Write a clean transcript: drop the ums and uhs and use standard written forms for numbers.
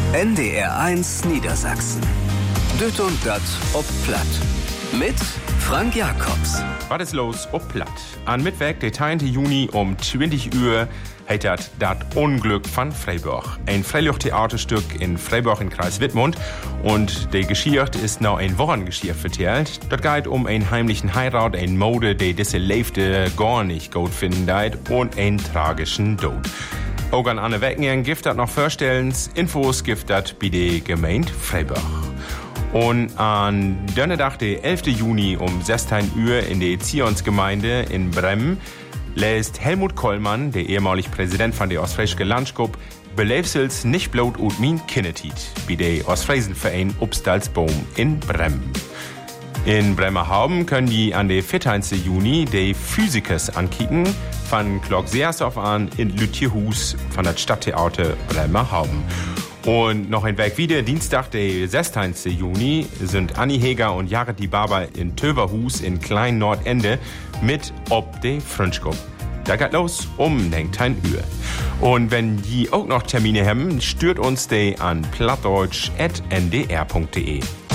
NDR1 Niedersachsen. Düt und dat ob Platt. Mit Frank Jacobs. Was ist los ob Platt? An Mittwoch, der 10. Juni um 20 Uhr, heißt das Unglück von Freiburg. Ein Freilufttheaterstück in Freiburg im Kreis Wittmund. Und die Geschichte ist noch ein Wochengeschichte vertellt. Dort geht um einen heimlichen Heirat, ein Mode, die diese Leifte gar nicht gut finden deit und einen tragischen Tod. Auch an Anne Wecken gibt das noch Vorstellens. Infos gibt das bei der Gemeinde Freiburg. Und an Donnerstag, der 11. Juni um 16 Uhr in der Zionsgemeinde in Bremen lässt Helmut Kollmann, der ehemalige Präsident von der Ostfriesische Landschap, Belebsels nicht bloß und min Kinnetit bei der Ostfriesenverein Obstalsboom in Bremen. In Bremerhaven können die an der 14. Juni die Physikers ankicken, von Glock 6 auf an in Lütjehus von der Stadttheater Bremerhaven. Und noch ein Weg wieder, Dienstag, der 16. Juni, sind Anni Heger und Jared die Barber in Töverhus in Klein Nordende mit ob de Frünschkup. Da geht los um 19 Uhr. Und wenn die auch noch Termine haben, stört uns die an plattdeutsch@ndr.de.